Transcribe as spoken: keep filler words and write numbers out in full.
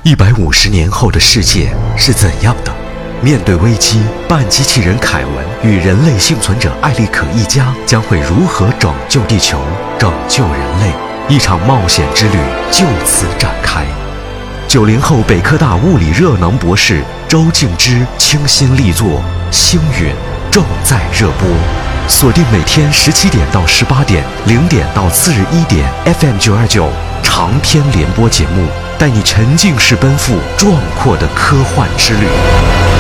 一百五十年后的世界是怎样的？面对危机，半机器人凯文与人类幸存者艾利可一家将会如何拯救地球、拯救人类？一场冒险之旅就此展开。九零后北科大物理热能博士周静之倾心力作《星陨》正在热播，锁定每天十七点到十八点，零点到次日一点 F M 九二九长篇联播节目，带你沉浸式奔赴壮阔的科幻之旅。